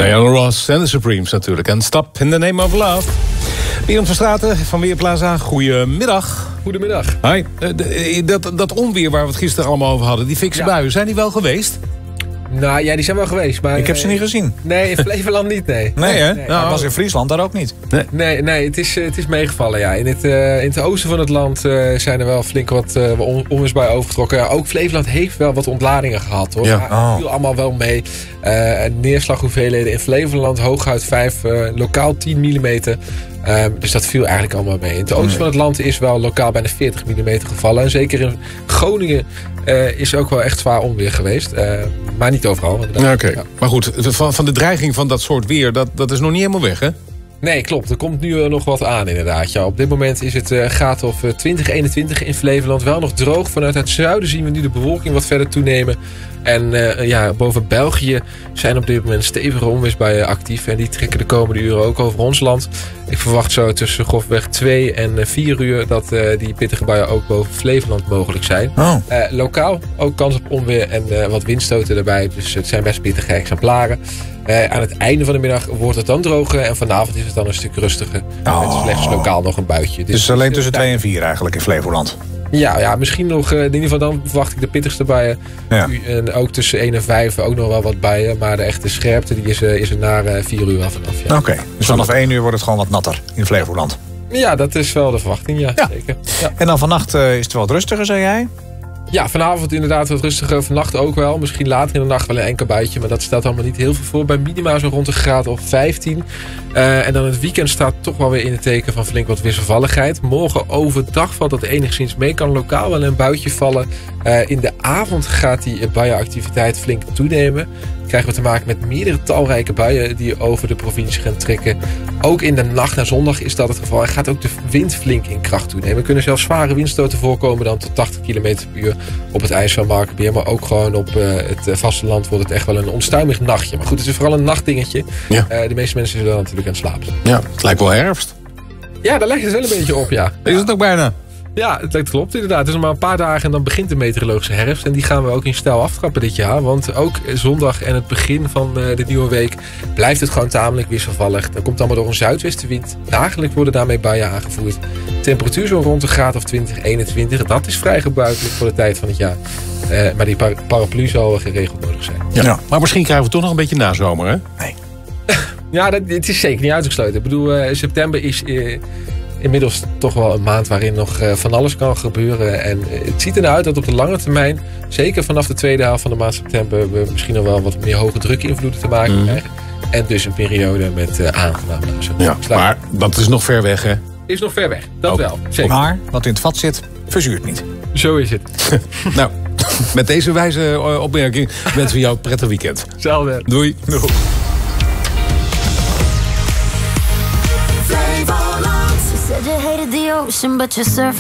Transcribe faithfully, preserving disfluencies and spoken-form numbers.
Diana Ross en de Supremes natuurlijk. En Stop in the Name of Love. Berend van Straten van Weerplaza, goedemiddag. Goedemiddag. Hi. Dat, dat onweer waar we het gisteren allemaal over hadden, die fikse ja. buien, zijn die wel geweest? Nou ja, die zijn wel geweest. Maar ik heb ze niet gezien. Nee, in Flevoland niet, nee. Nee, hè? Nee. Nou, het was in Friesland daar ook niet. Nee, nee, nee het, is, het is meegevallen, ja. In het, uh, in het oosten van het land uh, zijn er wel flink wat uh, on, onweersbuien overgetrokken. Ja, ook Flevoland heeft wel wat ontladingen gehad, hoor. Ja. Maar het viel allemaal wel mee. Uh, neerslaghoeveelheden in Flevoland, hooguit vijf, uh, lokaal tien millimeter. Um, dus dat viel eigenlijk allemaal mee. In het oosten van het land is wel lokaal bijna veertig millimeter gevallen. En zeker in Groningen uh, is ook wel echt zwaar onweer geweest. Uh, maar niet overal. Ja, Oké, okay. ja. Maar goed, van, van de dreiging van dat soort weer, dat, dat is nog niet helemaal weg, hè? Nee, klopt. Er komt nu uh, nog wat aan inderdaad. Ja, op dit moment is het uh, gaat of uh, twintig eenentwintig in Flevoland wel nog droog. Vanuit het zuiden zien we nu de bewolking wat verder toenemen. En uh, ja, boven België zijn op dit moment stevige onweersbuien actief. En die trekken de komende uren ook over ons land. Ik verwacht zo tussen grofweg twee en vier uur dat uh, die pittige buien ook boven Flevoland mogelijk zijn. Oh. Uh, lokaal ook kans op onweer en uh, wat windstoten erbij. Dus het zijn best pittige exemplaren. Uh, aan het einde van de middag wordt het dan droger. En vanavond is het dan een stuk rustiger. Oh. Met slechts lokaal nog een buitje. Dus, dus alleen tussen twee en vier eigenlijk in Flevoland. Ja, ja, misschien nog, in ieder geval dan verwacht ik de pittigste buien. Ja. En ook tussen één en vijf ook nog wel wat buien. Maar de echte scherpte die is, is er na vier uur wel vanaf. Ja. Oké, okay. Dus vanaf één uur wordt het gewoon wat natter in Flevoland. Ja, dat is wel de verwachting, ja. ja. Zeker. Ja. En dan vannacht uh, is het wel wat rustiger, zei jij? Ja, vanavond inderdaad wat rustiger. Vannacht ook wel. Misschien later in de nacht wel een enkel buitje. Maar dat stelt allemaal niet heel veel voor. Bij minima zo rond een graad of vijftien. Uh, en dan het weekend staat toch wel weer in het teken van flink wat wisselvalligheid. Morgen overdag valt dat enigszins mee. Kan lokaal wel een buitje vallen. Uh, in de avond gaat die buienactiviteit flink toenemen. Krijgen we te maken met meerdere talrijke buien die over de provincie gaan trekken. Ook in de nacht naar zondag is dat het geval. En gaat ook de wind flink in kracht toenemen. Er kunnen zelfs zware windstoten voorkomen dan tot tachtig kilometer per uur op het ijs van Markerbeer. Maar ook gewoon op uh, het vasteland wordt het echt wel een onstuimig nachtje. Maar goed, het is vooral een nachtdingetje. Ja. Uh, de meeste mensen zullen dan natuurlijk aan het slapen zijn. Ja, het lijkt wel herfst. Ja, daar lijkt het wel een beetje op, ja. Is het ook bijna? Ja, het klopt inderdaad. Het is nog maar een paar dagen en dan begint de meteorologische herfst. En die gaan we ook in stijl aftrappen dit jaar. Want ook zondag en het begin van uh, de nieuwe week blijft het gewoon tamelijk wisselvallig. Dat komt allemaal door een zuidwestenwind. Dagelijks worden daarmee buien aangevoerd. Temperatuur zo rond een graad of twintig, eenentwintig. Dat is vrij gebruikelijk voor de tijd van het jaar. Uh, maar die par- paraplu zal geregeld nodig zijn. Ja. Ja. Maar misschien krijgen we toch nog een beetje nazomer, hè? Nee. Ja, dat, het is zeker niet uitgesloten. Ik bedoel, uh, september is... Uh, Inmiddels toch wel een maand waarin nog uh, van alles kan gebeuren. En uh, het ziet ernaar uit dat op de lange termijn, zeker vanaf de tweede helft van de maand september, we misschien nog wel wat meer hoge drukinvloeden te maken mm. krijgen. En dus een periode met uh, aangename nazomer. Ja, maar dat is nog ver weg, hè? Is nog ver weg, dat ook. wel. Zeker. Maar wat in het vat zit, verzuurt niet. Zo is het. Nou, met deze wijze opmerking wensen we jou een prettig weekend. Zelfde. Doei. Doei. Said you hated the ocean, but you're surfing